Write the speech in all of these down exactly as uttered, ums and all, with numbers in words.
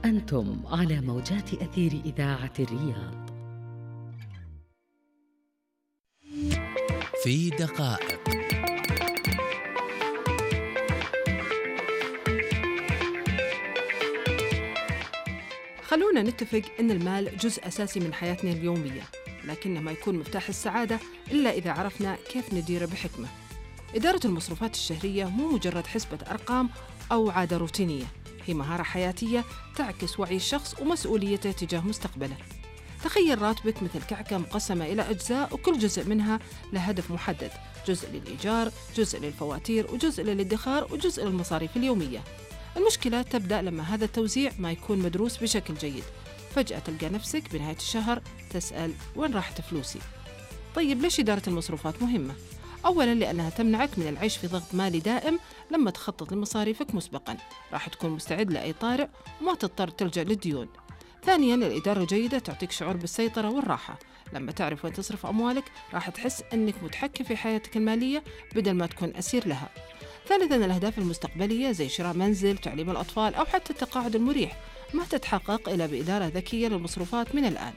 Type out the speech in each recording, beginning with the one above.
أنتم على موجات أثير إذاعة الرياض. في دقائق. خلونا نتفق أن المال جزء أساسي من حياتنا اليومية، لكنه ما يكون مفتاح السعادة إلا إذا عرفنا كيف نديره بحكمة. إدارة المصروفات الشهرية مو مجرد حسبة أرقام أو عادة روتينية، هي مهارة حياتية تعكس وعي الشخص ومسؤوليته تجاه مستقبله. تخيل راتبك مثل كعكة مقسمة إلى أجزاء، وكل جزء منها له هدف محدد، جزء للإيجار، جزء للفواتير، وجزء للادخار، وجزء للمصاريف اليومية. المشكلة تبدأ لما هذا التوزيع ما يكون مدروس بشكل جيد. فجأة تلقى نفسك بنهاية الشهر تسأل وين راحت فلوسي؟ طيب ليش إدارة المصروفات مهمة؟ أولاً لأنها تمنعك من العيش في ضغط مالي دائم. لما تخطط لمصاريفك مسبقاً راح تكون مستعد لأي طارئ وما تضطر تلجأ للديون. ثانياً الإدارة الجيدة تعطيك شعور بالسيطرة والراحة. لما تعرف وين تصرف أموالك راح تحس أنك متحكم في حياتك المالية بدل ما تكون أسير لها. ثالثاً الأهداف المستقبلية زي شراء منزل، تعليم الأطفال، أو حتى التقاعد المريح ما تتحقق إلا بإدارة ذكية للمصروفات من الآن.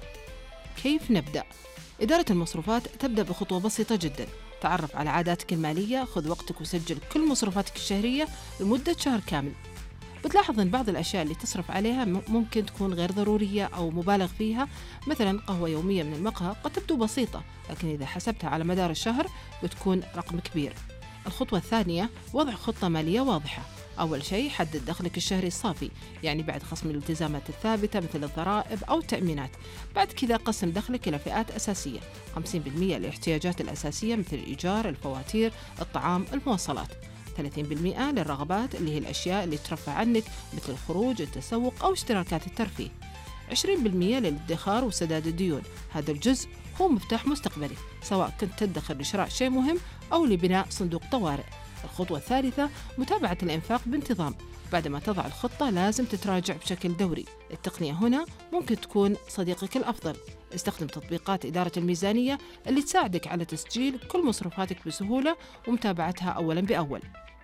كيف نبدأ؟ إدارة المصروفات تبدأ بخطوة بسيطة جداً. تعرف على عاداتك المالية، خذ وقتك وسجل كل مصروفاتك الشهرية لمدة شهر كامل. بتلاحظ أن بعض الأشياء اللي تصرف عليها ممكن تكون غير ضرورية أو مبالغ فيها. مثلا قهوة يومية من المقهى قد تبدو بسيطة، لكن إذا حسبتها على مدار الشهر بتكون رقم كبير. الخطوة الثانية وضع خطة مالية واضحة. أول شيء حدد دخلك الشهري الصافي، يعني بعد خصم الالتزامات الثابتة مثل الضرائب أو التأمينات. بعد كذا قسم دخلك إلى فئات أساسية، خمسين بالمئة للاحتياجات الأساسية مثل الإيجار، الفواتير، الطعام، المواصلات، ثلاثين بالمئة للرغبات اللي هي الأشياء اللي ترفع عنك مثل الخروج، التسوق أو اشتراكات الترفيه، عشرين بالمئة للادخار وسداد الديون. هذا الجزء هو مفتاح مستقبلك، سواء كنت تدخر لشراء شيء مهم أو لبناء صندوق طوارئ. الخطوة الثالثة متابعة الإنفاق بانتظام. بعد ما تضع الخطة لازم تتراجع بشكل دوري. التقنية هنا ممكن تكون صديقك الأفضل. استخدم تطبيقات إدارة الميزانية اللي تساعدك على تسجيل كل مصروفاتك بسهولة ومتابعتها أولا بأول.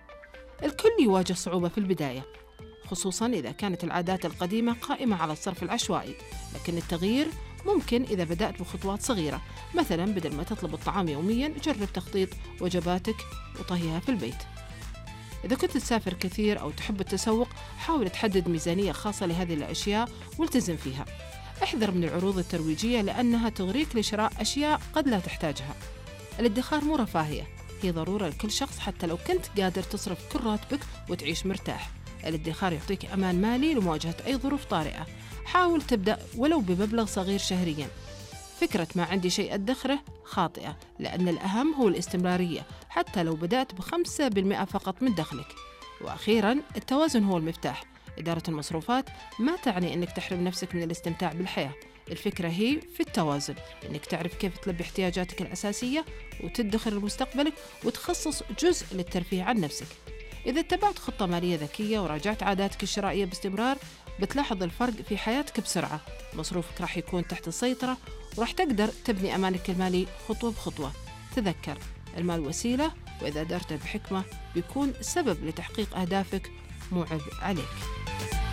الكل يواجه صعوبة في البداية، خصوصاً إذا كانت العادات القديمة قائمة على الصرف العشوائي، لكن التغيير ممكن إذا بدأت بخطوات صغيرة. مثلاً بدل ما تطلب الطعام يومياً جرب تخطيط وجباتك وطهيها في البيت. إذا كنت تسافر كثير أو تحب التسوق حاول تحدد ميزانية خاصة لهذه الأشياء والتزم فيها. احذر من العروض الترويجية لأنها تغريك لشراء أشياء قد لا تحتاجها. الادخار مو رفاهية، هي ضرورة لكل شخص حتى لو كنت قادر تصرف كل راتبك وتعيش مرتاح. الادخار يعطيك أمان مالي لمواجهة أي ظروف طارئة. حاول تبدأ ولو بمبلغ صغير شهرياً. فكرة ما عندي شيء أدخره خاطئة، لأن الأهم هو الاستمرارية حتى لو بدأت بخمسة بالمئة فقط من دخلك. وأخيراً التوازن هو المفتاح. إدارة المصروفات ما تعني أنك تحرم نفسك من الاستمتاع بالحياة. الفكرة هي في التوازن، أنك تعرف كيف تلبي احتياجاتك الأساسية وتدخر لمستقبلك وتخصص جزء للترفيه عن نفسك. إذا اتبعت خطة مالية ذكية وراجعت عاداتك الشرائية باستمرار بتلاحظ الفرق في حياتك بسرعة. مصروفك راح يكون تحت السيطرة وراح تقدر تبني أمانك المالي خطوة بخطوة. تذكر المال وسيلة، وإذا دارته بحكمة بيكون سبب لتحقيق أهدافك مو عبء عليك.